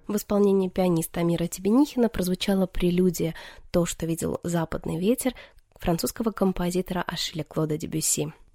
В исполнении пианиста Амира Тебенихина прозвучала прелюдия «То, что видел западный ветер» французского композитора Ашиля Клода Дебюсси.